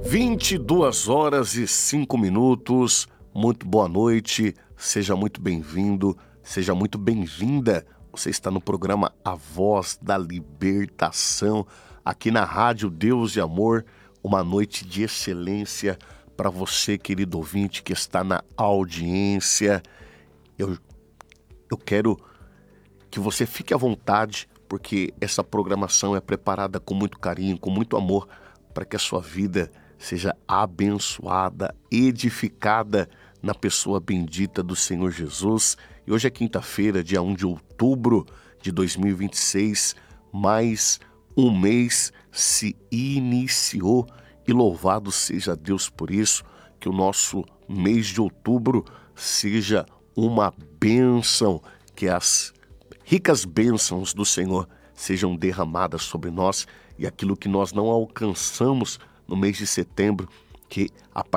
22h05. Muito boa noite, seja muito bem-vindo, seja muito bem-vinda. Você está no programa A Voz da Libertação, aqui na Rádio Deus e Amor. Uma noite de excelência para você, querido ouvinte, que está na audiência. Eu quero que você fique à vontade, porque essa programação é preparada com muito carinho, com muito amor, para que a sua vida seja abençoada, edificada na pessoa bendita do Senhor Jesus. E hoje é quinta-feira, dia 1 de outubro de 2026, mais um mês se iniciou e louvado seja Deus por isso, que o nosso mês de outubro seja uma bênção, que as ricas bênçãos do Senhor sejam derramadas sobre nós e aquilo que nós não alcançamos no mês de setembro, que a